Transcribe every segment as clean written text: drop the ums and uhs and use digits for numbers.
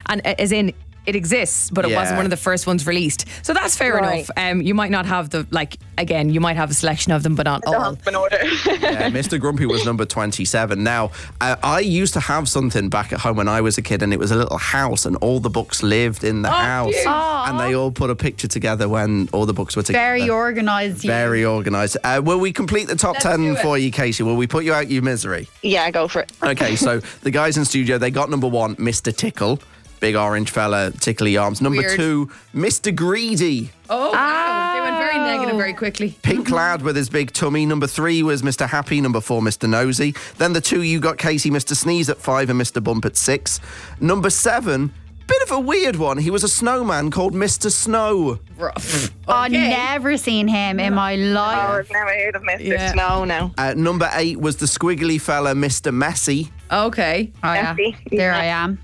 and as in it exists, but it wasn't one of the first ones released. So that's fair enough. You might not have you might have a selection of them, but not all. In order. Mr. Grumpy was number 27. Now, I used to have something back at home when I was a kid, and it was a little house, and all the books lived in the house. And they all put a picture together when all the books were together. Very organised. Very organised. Will we complete the top 10 for you, Casey? Will we put you out your misery? Yeah, go for it. Okay, so the guys in studio, they got number 1, Mr. Tickle. Big orange fella, tickly arms. Number 2, Mr. Greedy. Oh, wow. They went very negative very quickly. Pink lad with his big tummy. Number 3 was Mr. Happy. Number 4, Mr. Nosy. Then the 2 you got, Casey, Mr. Sneeze at 5 and Mr. Bump at 6. Number 7, bit of a weird one. He was a snowman called Mr. Snow. Rough. I've never seen him in my life. Oh, I've never heard of Mr. Snow now. Number 8 was the squiggly fella, Mr. Messy. Okay. Oh, yeah. There I am.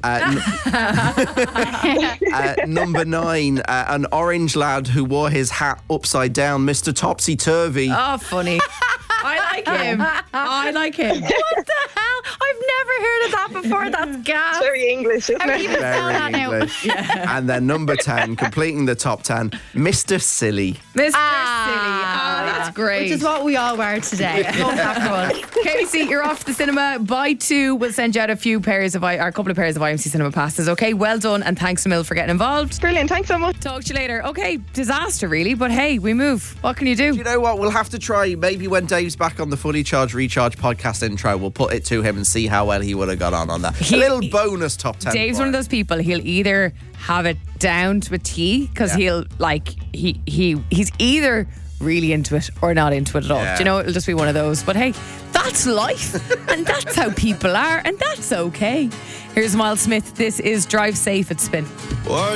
Number 9, an orange lad who wore his hat upside down, Mr. Topsy Turvy. Oh, funny. I like him. What the hell? I've never heard of that before. That's gas. Very English, isn't it? Even spell that now. English. And then number 10, completing the top 10, Mr. Silly. Mr. Silly. Oh, that's great. Which is what we all wear today. I love that for us. Casey, you're off to the cinema. Buy 2. We'll send you out a couple of pairs of IMC Cinema passes. Okay, well done, and thanks a mil for getting involved. Brilliant, thanks so much. Talk to you later. Okay, disaster really, but hey, we move. What can you do? Do you know what? We'll have to try, maybe when Dave's back on the Fully Charged Recharge podcast intro, we'll put it to him and see how well he would have got on that. A little bonus top 10. Dave's one of those people, he'll either have it down to a T, because he'll he's either really into it or not into it at all. Do you know, it'll just be one of those. But hey, that's life and that's how people are, and that's okay. Here's Miles Smith. This is Drive Safe at Spin.